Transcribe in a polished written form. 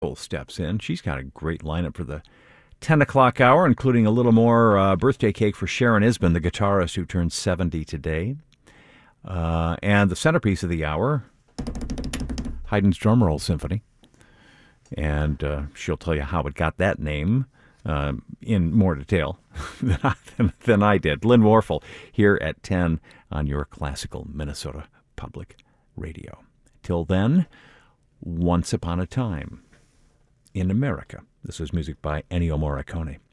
steps in. She's got a great lineup for the 10 o'clock hour, including a little more birthday cake for Sharon Isbin, the guitarist who turned 70 today. And the centerpiece of the hour, Haydn's Drum Roll Symphony. And she'll tell you how it got that name in more detail than I did. Lynn Warfel here at 10 on your classical Minnesota Public Radio. Till then, Once Upon a Time in America. This is music by Ennio Morricone.